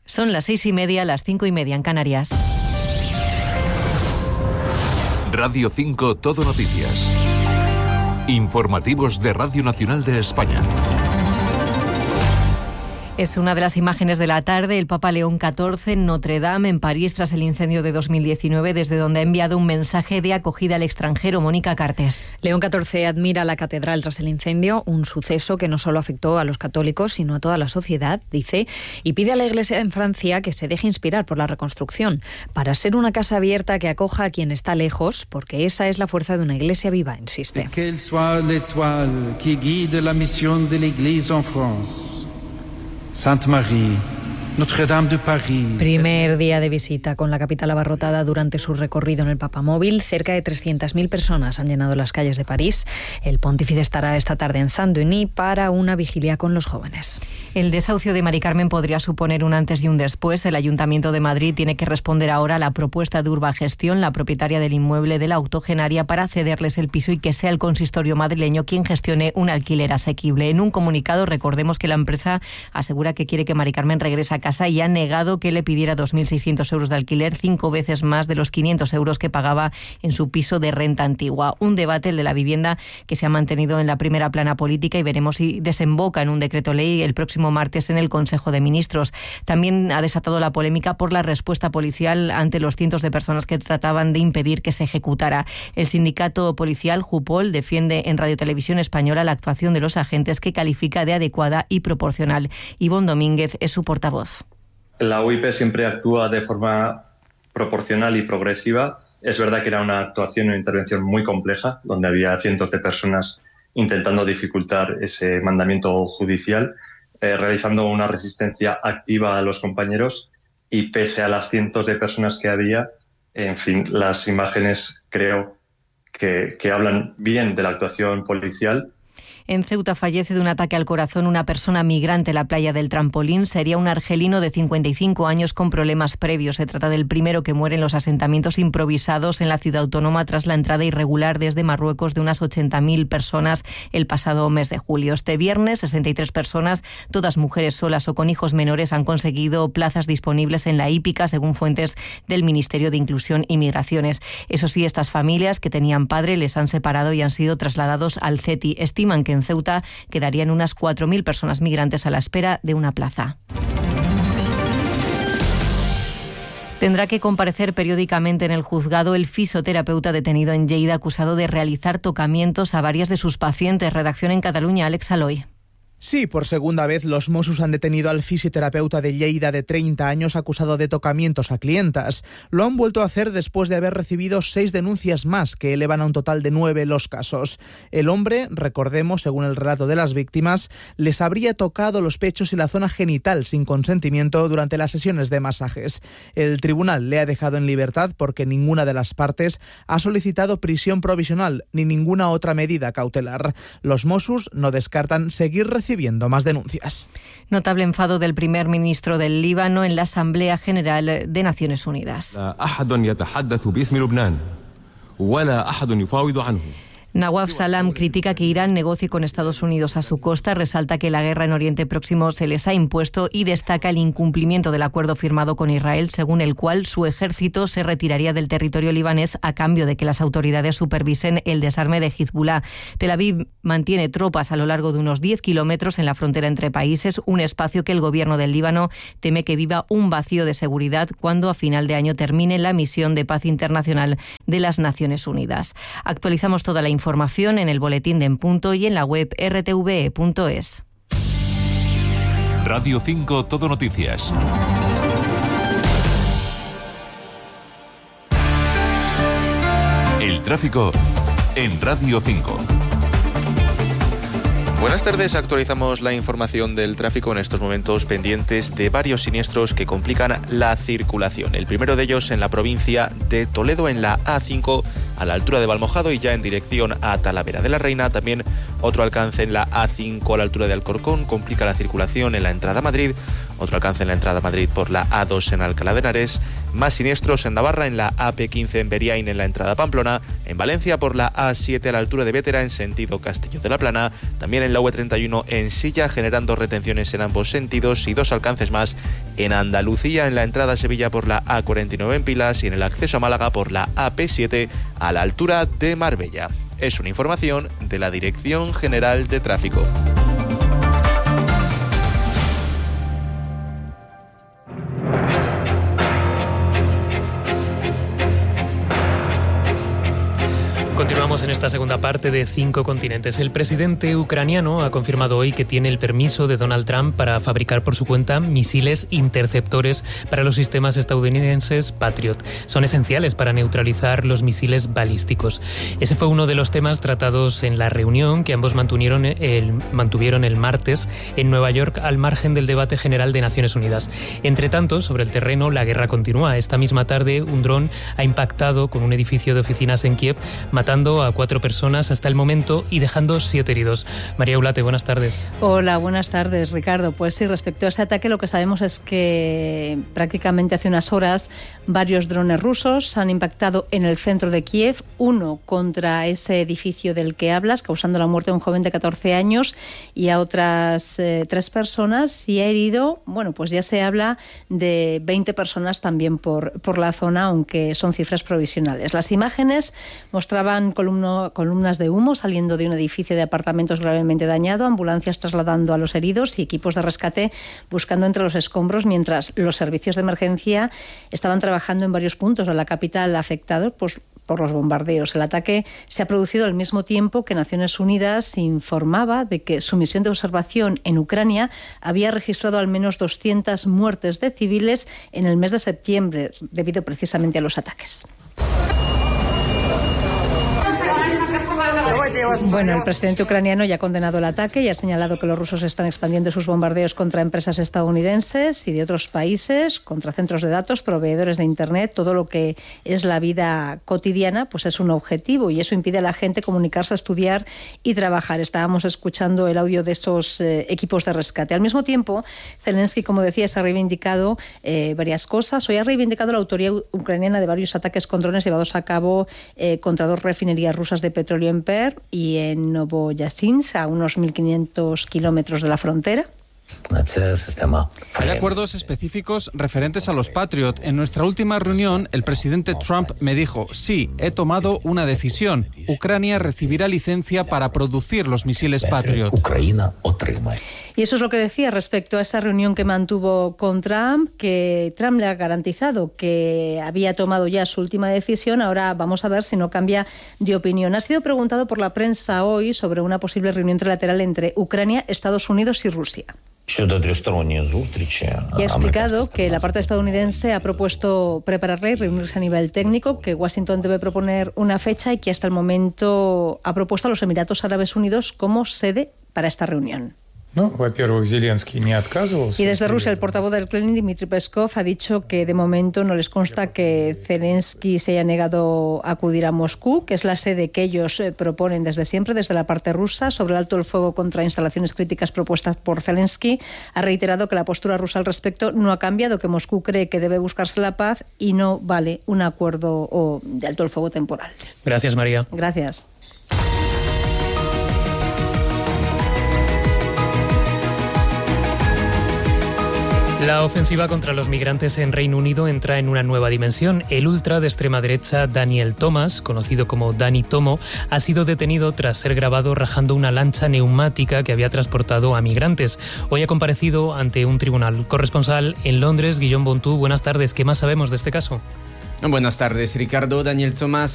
Son las 6:30, las 5:30 en Canarias. Radio 5 Todo Noticias. Informativos de Radio Nacional de España. Es una de las imágenes de la tarde. El Papa León XIV en Notre Dame, en París, tras el incendio de 2019, desde donde ha enviado un mensaje de acogida al extranjero. Mónica Cartes. León XIV admira la catedral tras el incendio, un suceso que no solo afectó a los católicos, sino a toda la sociedad, dice, y pide a la Iglesia en Francia que se deje inspirar por la reconstrucción, para ser una casa abierta que acoja a quien está lejos, porque esa es la fuerza de una Iglesia viva, insiste. Qu'elle soit l'étoile qui guide la mission de l'Église en France. Sainte Marie, Notre-Dame de París. Primer día de visita con la capital abarrotada durante su recorrido en el Papamóvil. Cerca de 300.000 personas han llenado las calles de París. El pontífice estará esta tarde en Saint-Denis para una vigilia con los jóvenes. El desahucio de Mari Carmen podría suponer un antes y un después. El Ayuntamiento de Madrid tiene que responder ahora a la propuesta de Urbagestión, la propietaria del inmueble de la octogenaria, para cederles el piso y que sea el consistorio madrileño quien gestione un alquiler asequible. En un comunicado, recordemos que la empresa asegura que quiere que Mari Carmen regrese a casa y ha negado que le pidiera 2.600 euros de alquiler, 5 veces más de los 500 euros que pagaba en su piso de renta antigua. Un debate, el de la vivienda, que se ha mantenido en la primera plana política y veremos si desemboca en un decreto ley el próximo martes en el Consejo de Ministros. También ha desatado la polémica por la respuesta policial ante los cientos de personas que trataban de impedir que se ejecutara. El sindicato policial Jupol defiende en Radio Televisión Española la actuación de los agentes, que califica de adecuada y proporcional. Ivonne Domínguez es su portavoz. La UIP siempre actúa de forma proporcional y progresiva. Es verdad que era una actuación, una intervención muy compleja, donde había cientos de personas intentando dificultar ese mandamiento judicial, realizando una resistencia activa a los compañeros, y pese a las cientos de personas que había, en fin, las imágenes creo que hablan bien de la actuación policial. En Ceuta fallece de un ataque al corazón una persona migrante en la playa del Trampolín. Sería un argelino de 55 años con problemas previos. Se trata del primero que muere en los asentamientos improvisados en la ciudad autónoma tras la entrada irregular desde Marruecos de unas 80.000 personas el pasado mes de julio. Este viernes, 63 personas, todas mujeres solas o con hijos menores, han conseguido plazas disponibles en la hípica, según fuentes del Ministerio de Inclusión y Migraciones. Eso sí, estas familias que tenían padre les han separado y han sido trasladados al CETI. Estiman que en Ceuta quedarían unas 4.000 personas migrantes a la espera de una plaza. Tendrá que comparecer periódicamente en el juzgado el fisioterapeuta detenido en Lleida acusado de realizar tocamientos a varias de sus pacientes. Redacción en Cataluña, Alex Aloy. Sí, por segunda vez los Mossos han detenido al fisioterapeuta de Lleida de 30 años acusado de tocamientos a clientas. Lo han vuelto a hacer después de haber recibido 6 denuncias más, que elevan a un total de 9 los casos. El hombre, recordemos, según el relato de las víctimas, les habría tocado los pechos y la zona genital sin consentimiento durante las sesiones de masajes. El tribunal le ha dejado en libertad porque ninguna de las partes ha solicitado prisión provisional ni ninguna otra medida cautelar. Los Mossos no descartan seguir recibiendo más denuncias. Notable enfado del primer ministro del Líbano en la Asamblea General de Naciones Unidas. Nawaf Salam critica que Irán negocie con Estados Unidos a su costa, resalta que la guerra en Oriente Próximo se les ha impuesto y destaca el incumplimiento del acuerdo firmado con Israel, según el cual su ejército se retiraría del territorio libanés a cambio de que las autoridades supervisen el desarme de Hezbollah. Tel Aviv mantiene tropas a lo largo de unos 10 kilómetros en la frontera entre países, un espacio que el gobierno del Líbano teme que viva un vacío de seguridad cuando a final de año termine la misión de paz internacional de las Naciones Unidas. Actualizamos toda la información en el boletín de En Punto y en la web rtve.es. Radio 5 Todo Noticias. El tráfico en Radio 5. Buenas tardes, actualizamos la información del tráfico en estos momentos pendientes de varios siniestros que complican la circulación. El primero de ellos en la provincia de Toledo, en la A5, a la altura de Valmojado y ya en dirección a Talavera de la Reina. También otro alcance en la A5 a la altura de Alcorcón, complica la circulación en la entrada a Madrid. otro alcance en la entrada a Madrid por la A2 en Alcalá de Henares, más siniestros en Navarra en la AP15 en Beriain en la entrada a Pamplona, en Valencia por la A7 a la altura de Bétera en sentido Castillo de la Plana, también en la V31 en Silla generando retenciones en ambos sentidos y 2 alcances más en Andalucía en la entrada a Sevilla por la A49 en Pilas y en el acceso a Málaga por la AP7 a la altura de Marbella. Es una información de la Dirección General de Tráfico. Continuamos en esta segunda parte de 5 continentes. El presidente ucraniano ha confirmado hoy que tiene el permiso de Donald Trump para fabricar por su cuenta misiles interceptores para los sistemas estadounidenses Patriot. Son esenciales para neutralizar los misiles balísticos. Ese fue uno de los temas tratados en la reunión que ambos mantuvieron el martes en Nueva York al margen del debate general de Naciones Unidas. Entre tanto, sobre el terreno, la guerra continúa. Esta misma tarde, un dron ha impactado con un edificio de oficinas en Kiev, matando a 4 personas hasta el momento y dejando 7 heridos. María Ulate, buenas tardes. Hola, buenas tardes, Ricardo. Pues sí, respecto a ese ataque lo que sabemos es que prácticamente hace unas horas varios drones rusos han impactado en el centro de Kiev, uno contra ese edificio del que hablas, causando la muerte de un joven de 14 años y a otras 3 personas, y ha herido, bueno, pues ya se habla de 20 personas también por la zona, aunque son cifras provisionales. Las imágenes mostraban columnas de humo saliendo de un edificio de apartamentos gravemente dañado, ambulancias trasladando a los heridos y equipos de rescate buscando entre los escombros, mientras los servicios de emergencia estaban trabajando en varios puntos de la capital afectados por los bombardeos. El ataque se ha producido al mismo tiempo que Naciones Unidas informaba de que su misión de observación en Ucrania había registrado al menos 200 muertes de civiles en el mes de septiembre, debido precisamente a los ataques. Bueno, el presidente ucraniano ya ha condenado el ataque y ha señalado que los rusos están expandiendo sus bombardeos contra empresas estadounidenses y de otros países, contra centros de datos, proveedores de Internet. Todo lo que es la vida cotidiana pues es un objetivo, y eso impide a la gente comunicarse, estudiar y trabajar. Estábamos escuchando el audio de estos equipos de rescate. Al mismo tiempo, Zelensky, como decía, se ha reivindicado varias cosas. Hoy ha reivindicado la autoría ucraniana de varios ataques con drones llevados a cabo contra 2 refinerías rusas de petróleo en Perm y en Novoyasinsk, a unos 1.500 kilómetros de la frontera. Hay acuerdos específicos referentes a los Patriot. En nuestra última reunión, el presidente Trump me dijo: sí, he tomado una decisión. Ucrania recibirá licencia para producir los misiles Patriot. Y eso es lo que decía respecto a esa reunión que mantuvo con Trump, que Trump le ha garantizado que había tomado ya su última decisión. Ahora vamos a ver si no cambia de opinión. Ha sido preguntado por la prensa hoy sobre una posible reunión trilateral entre Ucrania, Estados Unidos y Rusia. Y ha explicado que la parte estadounidense ha propuesto prepararla y reunirse a nivel técnico, que Washington debe proponer una fecha y que hasta el momento ha propuesto a los Emiratos Árabes Unidos como sede para esta reunión. Y desde Rusia, el portavoz del Kremlin, Dmitry Peskov, ha dicho que de momento no les consta que Zelensky se haya negado a acudir a Moscú, que es la sede que ellos proponen desde siempre, desde la parte rusa. Sobre el alto el fuego contra instalaciones críticas propuestas por Zelensky, ha reiterado que la postura rusa al respecto no ha cambiado, que Moscú cree que debe buscarse la paz y no vale un acuerdo de alto el fuego temporal. Gracias, María. Gracias. La ofensiva contra los migrantes en Reino Unido entra en una nueva dimensión. El ultra de extrema derecha Daniel Thomas, conocido como Danny Tomo, ha sido detenido tras ser grabado rajando una lancha neumática que había transportado a migrantes. Hoy ha comparecido ante un tribunal. Corresponsal en Londres, Guillaume Bontú, buenas tardes. ¿Qué más sabemos de este caso? Buenas tardes, Ricardo. Daniel Thomas